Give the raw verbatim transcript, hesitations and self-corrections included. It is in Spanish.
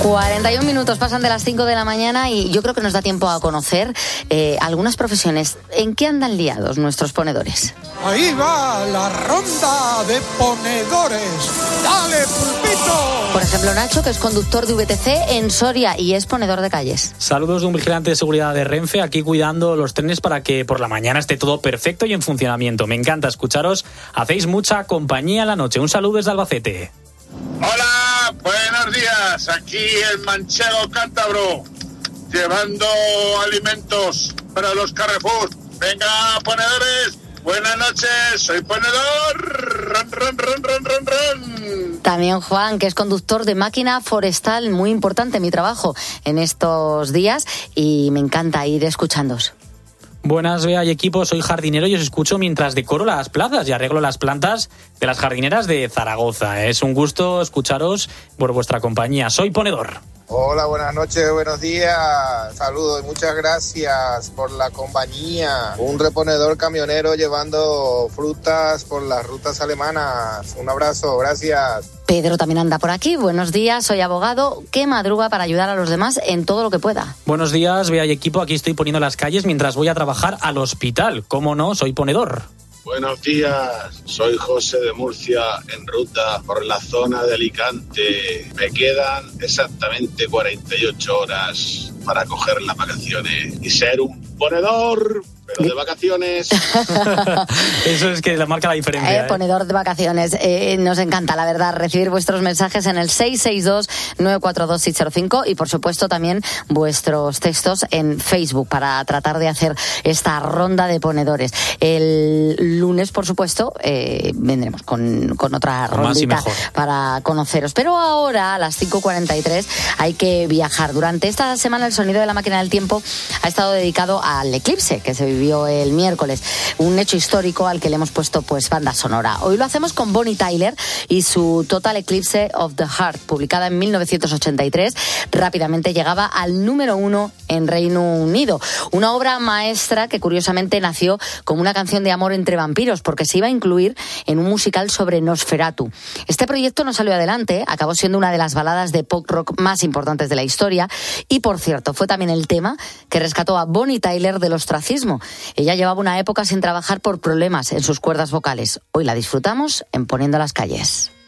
cuarenta y un minutos pasan de las cinco de la mañana y yo creo que nos da tiempo a conocer eh, algunas profesiones. ¿En qué andan liados nuestros ponedores? Ahí va la ronda de ponedores. ¡Dale, pulpito! Por ejemplo, Nacho, que es conductor de V T C en Soria y es ponedor de calles. Saludos de un vigilante de seguridad de Renfe, aquí cuidando los trenes para que por la mañana esté todo perfecto y en funcionamiento. Me encanta escucharos, hacéis mucha compañía en la noche. Un saludo desde Albacete. Hola, buenos días. Aquí el manchego cántabro, llevando alimentos para los Carrefour. Venga, ponedores, buenas noches, soy ponedor. Ron, ron, ron, ron, ron, ron. También Juan, que es conductor de máquina forestal, muy importante mi trabajo en estos días y me encanta ir escuchándoos. Buenas, Bea y equipo, soy jardinero y os escucho mientras decoro las plazas y arreglo las plantas de las jardineras de Zaragoza. Es un gusto escucharos por vuestra compañía. Soy ponedor. Hola, buenas noches, buenos días, saludos y muchas gracias por la compañía. Un reponedor camionero llevando frutas por las rutas alemanas. Un abrazo, gracias. Pedro también anda por aquí. Buenos días, soy abogado que madruga para ayudar a los demás en todo lo que pueda. Buenos días, Bea y equipo, aquí estoy poniendo las calles mientras voy a trabajar al hospital. ¿Cómo no? Soy ponedor. Buenos días, soy José de Murcia, en ruta por la zona de Alicante. Me quedan exactamente cuarenta y ocho horas para coger las vacaciones y ser un ponedor, pero de vacaciones. Eso es que marca la diferencia. Eh, ¿eh? Ponedor de vacaciones. Eh, nos encanta, la verdad, recibir vuestros mensajes en el seis seis dos, nueve cuatro dos, seis cero cinco y, por supuesto, también vuestros textos en Facebook para tratar de hacer esta ronda de ponedores. El lunes, por supuesto, eh, vendremos con, con otra con rondita para conoceros. Pero ahora, a las cinco cuarenta y tres, hay que viajar. Durante esta semana, el sonido de la máquina del tiempo ha estado dedicado al eclipse que se vivió el miércoles, un hecho histórico al que le hemos puesto pues banda sonora. Hoy lo hacemos con Bonnie Tyler y su Total Eclipse of the Heart, publicada en mil novecientos ochenta y tres, rápidamente llegaba al número uno en Reino Unido. Una obra maestra que curiosamente nació como una canción de amor entre vampiros, porque se iba a incluir en un musical sobre Nosferatu. Este proyecto no salió adelante, acabó siendo una de las baladas de pop rock más importantes de la historia y, por cierto, fue también el tema que rescató a Bonnie Tyler del ostracismo. Ella llevaba una época sin trabajar por problemas en sus cuerdas vocales. Hoy la disfrutamos en Poniendo las calles.